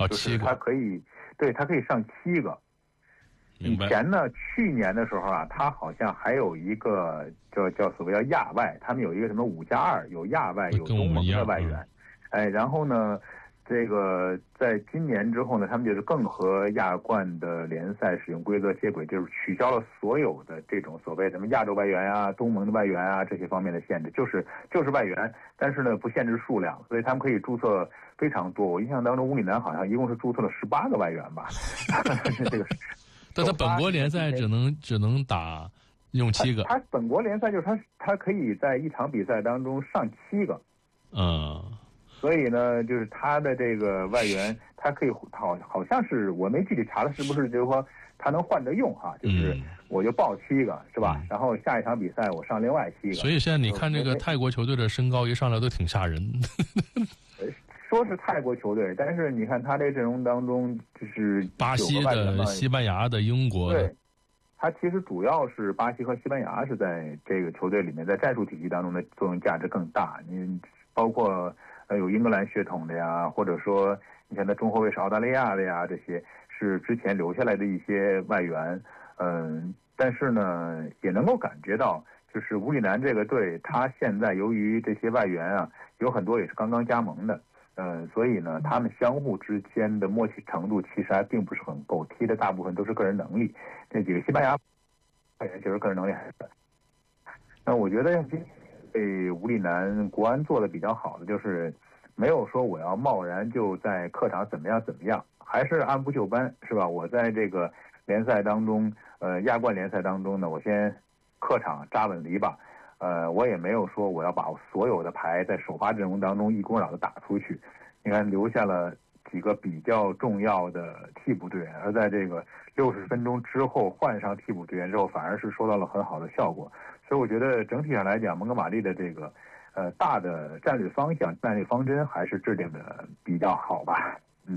就是他可以，对，他可以上7个。以前呢，去年的时候啊，他好像还有一个叫所谓叫亚外，他们有一个什么5+2，有亚外，有东盟的外援。然后呢，这个在今年之后呢，他们就是更和亚冠的联赛使用规则接轨，就是取消了所有的这种所谓什么亚洲外援啊、东盟的外援啊这些方面的限制，就是外援，但是呢不限制数量，所以他们可以注册非常多。我印象当中，乌里南好像一共是注册了18个外援吧。这个， 但他本国联赛只能打用7个。 他本国联赛就是他可以在一场比赛当中上7个。所以呢，就是他的这个外援，他可以好像是我没具体查了，是不是就是说他能换着用哈？就是我就报7个是吧？然后下一场比赛我上另外7个。 所以现在你看这个泰国球队的身高一上来都挺吓人。 说是泰国球队，但是你看他这阵容当中就是巴西的、西班牙的、英国的。 对，他其实主要是巴西和西班牙是在这个球队里面，在战术体系当中的作用价值更大。你包括有英格兰血统的呀，或者说你看他中后卫是澳大利亚的呀，这些是之前留下来的一些外援。但是呢，也能够感觉到，就是乌里南这个队，他现在由于这些外援啊，有很多也是刚刚加盟的。所以呢，他们相互之间的默契程度其实还并不是很够，踢的大部分都是个人能力。这几个西班牙外援就是个人能力还是。那我觉得今天被乌里南国安做的比较好的，就是没有说我要贸然就在客场怎么样，还是按部就班，是吧？我在这个联赛当中，亚冠联赛当中呢，我先客场扎稳篱笆。我也没有说我要把所有的牌在首发阵容当中一股脑的打出去，你看留下了几个比较重要的替补队员，而在这个60分钟之后换上替补队员之后，反而是收到了很好的效果。所以我觉得整体上来讲，蒙哥马利的这个大的战略方向、战略方针还是制定的比较好吧。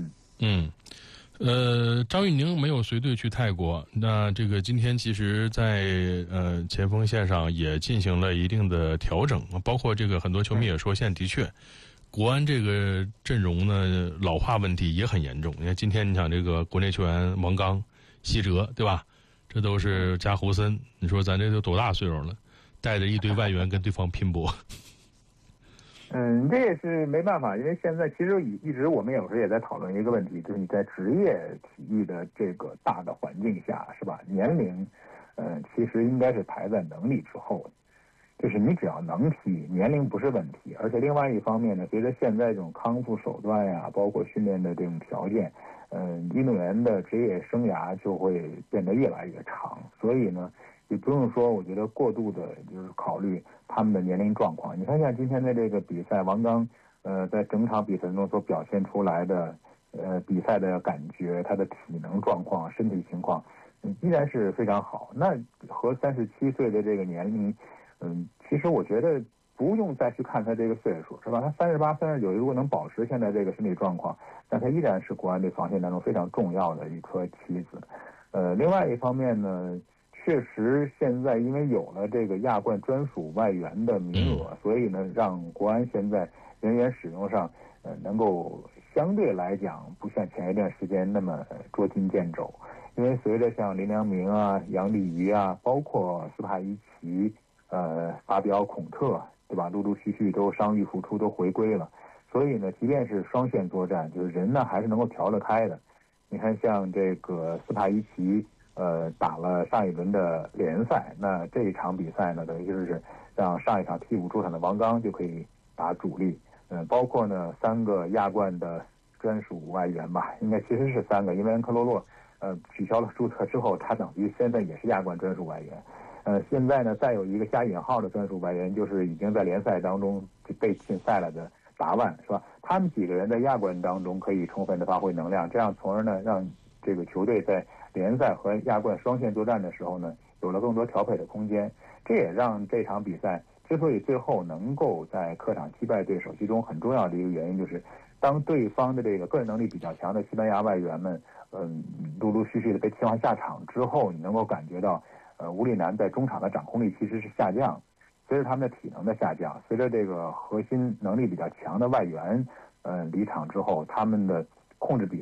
张玉宁没有随队去泰国，那这个今天其实在前锋线上也进行了一定的调整，包括这个很多球迷也说，现在的确国安这个阵容呢老化问题也很严重。你看今天你想这个国内球员王刚、西哲，对吧？这都是加胡森，你说咱这都多大岁数了，带着一堆外援跟对方拼搏。 这也是没办法，因为现在其实一直我们有时候也在讨论一个问题，就是你在职业体育的这个大的环境下，是吧？年龄，其实应该是排在能力之后的，就是你只要能踢，年龄不是问题。而且另外一方面呢，随着现在这种康复手段呀，包括训练的这种条件，运动员的职业生涯就会变得越来越长，所以呢，也不用说，我觉得过度的就是考虑他们的年龄状况。你看像今天的这个比赛，王刚在整场比赛中所表现出来的比赛的感觉，他的体能状况、身体情况，依然是非常好。那和37岁的这个年龄，其实我觉得不用再去看他这个岁数，是吧？他38、39，如果能保持现在这个身体状况，那他依然是国安队防线当中非常重要的一颗棋子。另外一方面呢，确实，现在因为有了这个亚冠专属外援的名额，所以呢，让国安现在人员使用上，能够相对来讲不像前一段时间那么捉襟见肘。因为随着像林良铭啊、杨立瑜啊，包括斯帕伊奇、法比奥孔特，对吧？陆陆续续都伤愈复出，都回归了。所以呢，即便是双线作战，就是人呢还是能够调得开的。你看，像这个斯帕伊奇。打了上一轮的联赛，那这一场比赛呢，等于就是让上一场替补出场的王刚就可以打主力。包括呢3个亚冠的专属外援吧，应该其实是3个，因为恩科罗洛取消了注册之后，他等于现在也是亚冠专属外援。现在呢再有一个加引号的专属外援，就是已经在联赛当中被禁赛了的达万，是吧？他们几个人在亚冠当中可以充分的发挥能量，这样从而呢让这个球队在联赛和亚冠双线作战的时候呢，有了更多调配的空间。这也让这场比赛之所以最后能够在客场击败对手，其中很重要的一个原因就是，当对方的这个个人能力比较强的西班牙外援们，陆陆续续的被替换下场之后，你能够感觉到，乌里南在中场的掌控力其实是下降，随着他们的体能的下降，随着这个核心能力比较强的外援，离场之后，他们的控制比